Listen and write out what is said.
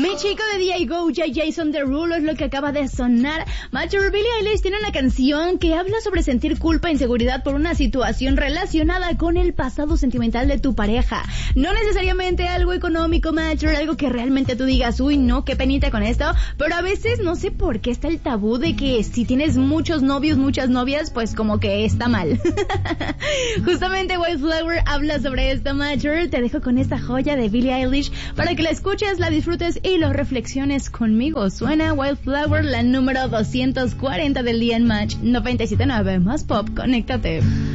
Mi chico de Diego, Jason Derulo es lo que acaba de sonar. Macho, Billie Eilish tiene una canción que habla sobre sentir culpa e inseguridad por una situación relacionada con el pasado sentimental de tu pareja. No necesariamente algo económico, Macho, algo que realmente tú digas, uy, no, qué penita con esto, pero a veces no sé por qué está el tabú de que si tienes muchos novios, muchas novias, pues como que está mal. Justamente Wildflower habla sobre esto, Macho. Te dejo con esta joya de Billie Eilish para que la escuches, la disfrutes y lo reflexiones conmigo. Suena Wildflower, la número 240 del día en Match 97.9. Más pop, conéctate.